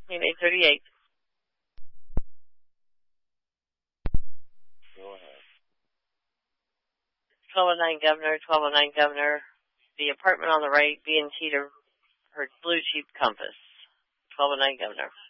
838. Go ahead. 1209 Governor, 1209 Governor. The apartment on the right, B&T to her Blue Jeep Compass. 1209 Governor.